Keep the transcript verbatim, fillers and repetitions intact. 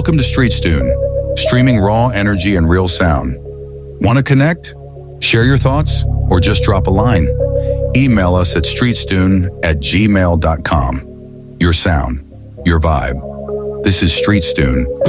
Welcome to StreetStune, streaming raw energy and real sound. Want to connect? Share your thoughts? Or just drop a line? Email us at streetstune at gmail dot com. Your sound, your vibe. This is StreetStune.